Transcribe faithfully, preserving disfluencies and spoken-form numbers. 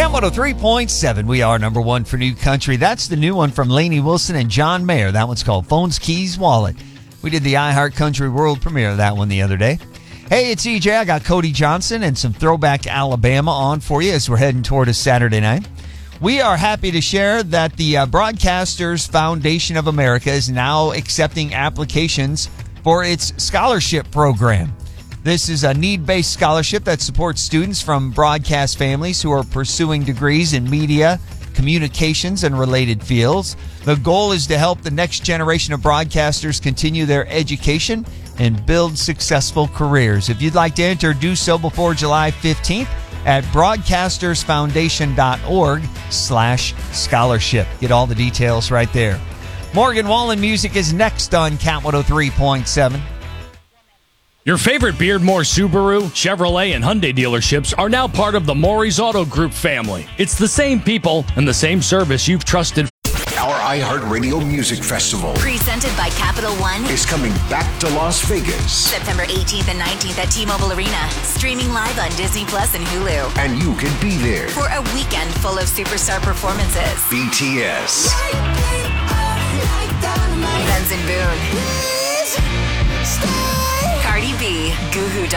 Count one oh three point seven. We are number one for new country. That's the new one from Lainey Wilson and John Mayer. That one's called Phones, Keys, Wallet. We did the iHeart Country World premiere of that one the other day. Hey, it's E J. I got Cody Johnson and some Throwback Alabama on for you as we're heading toward a Saturday night. We are happy to share that the uh, Broadcasters Foundation of America is now accepting applications for its scholarship program. This is a need-based scholarship that supports students from broadcast families who are pursuing degrees in media, communications, and related fields. The goal is to help the next generation of broadcasters continue their education and build successful careers. If you'd like to enter, do so before July fifteenth at broadcastersfoundation.org slash scholarship. Get all the details right there. Morgan Wallen music is next on Count one oh three point seven. Your favorite Beardmore Subaru, Chevrolet, and Hyundai dealerships are now part of the Maury's Auto Group family. It's the same people and the same service you've trusted. Our iHeartRadio Music Festival, presented by Capital One, is coming back to Las Vegas. September eighteenth and nineteenth at T-Mobile Arena. Streaming live on Disney Plus and Hulu. And you can be there for a weekend full of superstar performances. B T S. Benson Boone. Cardi B, Goo Goo